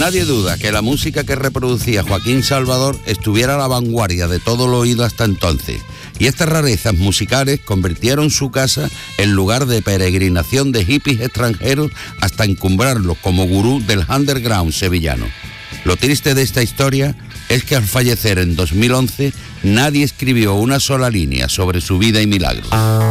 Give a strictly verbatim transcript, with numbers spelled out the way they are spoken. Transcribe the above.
Nadie duda que la música que reproducía Joaquín Salvador estuviera a la vanguardia de todo lo oído hasta entonces, y estas rarezas musicales convirtieron su casa en lugar de peregrinación de hippies extranjeros hasta encumbrarlo como gurú del underground sevillano. Lo triste de esta historia es que al fallecer en dos mil once nadie escribió una sola línea sobre su vida y milagros.